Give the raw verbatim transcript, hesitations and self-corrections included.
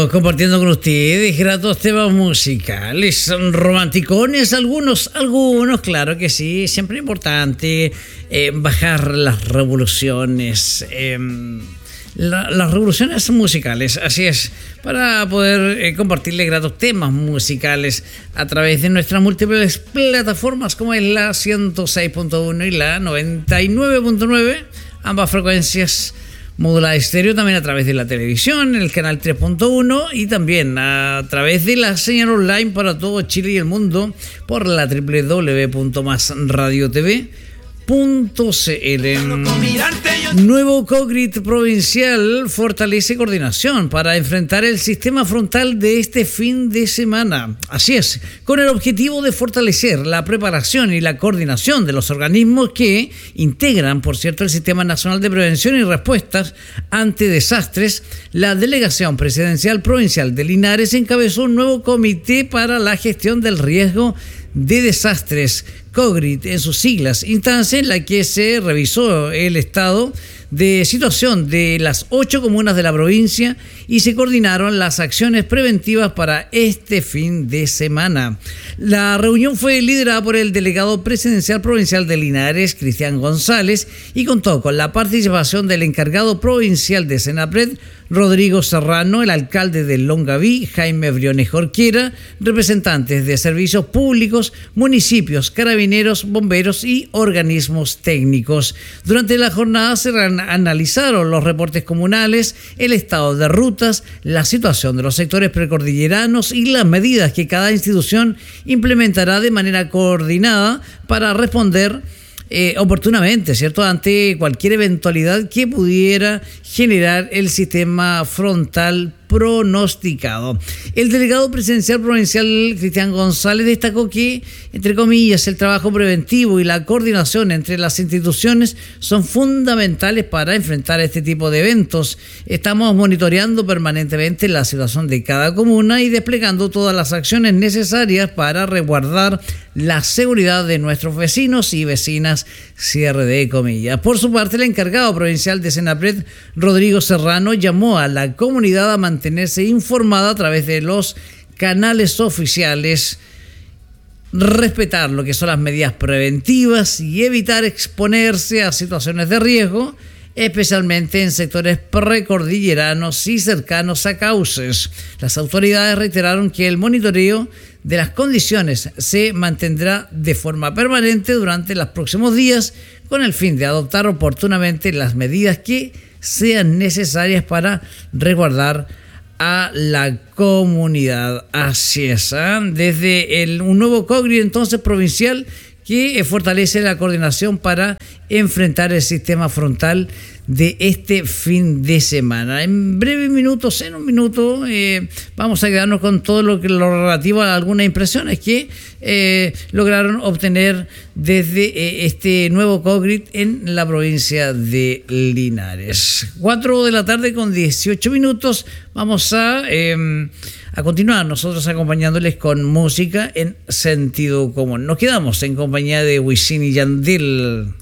Compartiendo con ustedes gratos temas musicales, son romanticones, algunos, algunos, claro que sí, siempre importante eh, bajar las revoluciones, eh, la, las revoluciones musicales, así es, para poder eh, compartirle gratos temas musicales a través de nuestras múltiples plataformas como es la ciento seis punto uno y la noventa y nueve punto nueve, ambas frecuencias modulada estéreo, también a través de la televisión, el canal tres punto uno y también a través de la señal online para todo Chile y el mundo por la doble u doble u doble u punto más radio t v punto c l. Nuevo Cogrit provincial fortalece coordinación para enfrentar el sistema frontal de este fin de semana. Así es, con el objetivo de fortalecer la preparación y la coordinación de los organismos que integran, por cierto, el Sistema Nacional de Prevención y Respuestas ante Desastres, la Delegación Presidencial Provincial de Linares encabezó un nuevo comité para la gestión del riesgo de desastres, Cogrit en sus siglas, instancia en la que se revisó el estado de situación de las ocho comunas de la provincia y se coordinaron las acciones preventivas para este fin de semana. La reunión fue liderada por el delegado presidencial provincial de Linares, Cristian González, y contó con la participación del encargado provincial de Senapred, Rodrigo Serrano, el alcalde de Longaví, Jaime Briones Jorquera, representantes de servicios públicos, municipios, carabineros, bomberos y organismos técnicos. Durante la jornada se analizaron los reportes comunales, el estado de rutas, la situación de los sectores precordilleranos y las medidas que cada institución implementará de manera coordinada para responder Eh, oportunamente, ¿cierto?, ante cualquier eventualidad que pudiera generar el sistema frontal pronosticado. El delegado presidencial provincial Cristian González destacó que, entre comillas, el trabajo preventivo y la coordinación entre las instituciones son fundamentales para enfrentar este tipo de eventos. Estamos monitoreando permanentemente la situación de cada comuna y desplegando todas las acciones necesarias para resguardar la seguridad de nuestros vecinos y vecinas, cierre de comillas. Por su parte, el encargado provincial de Senapred, Rodrigo Serrano, llamó a la comunidad a mantenerse informada a través de los canales oficiales, respetar lo que son las medidas preventivas y evitar exponerse a situaciones de riesgo, especialmente en sectores precordilleranos y cercanos a cauces. Las autoridades reiteraron que el monitoreo de las condiciones se mantendrá de forma permanente durante los próximos días con el fin de adoptar oportunamente las medidas que sean necesarias para resguardar a la comunidad. Así es, ¿eh? Desde el, un nuevo Cogrit entonces provincial que fortalece la coordinación para enfrentar el sistema frontal de este fin de semana. En breves minutos, en un minuto, eh, vamos a quedarnos con todo lo que lo relativo a algunas impresiones que eh, lograron obtener desde eh, este nuevo Cogrit en la provincia de Linares. cuatro de la tarde con dieciocho minutos. Vamos a, eh, a continuar nosotros acompañándoles con música en sentido común. Nos quedamos en compañía de Wisin y Yandel.